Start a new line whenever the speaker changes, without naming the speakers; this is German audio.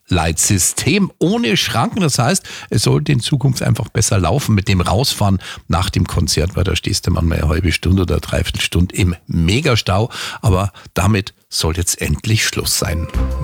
Fahrleitsystem ohne Schranken. Das heißt, es sollte in Zukunft einfach besser laufen mit dem Rausfahren nach dem Konzert, weil da stehst du manchmal eine halbe Stunde oder dreiviertel Stunde im Megastau. Aber damit soll jetzt endlich Schluss sein.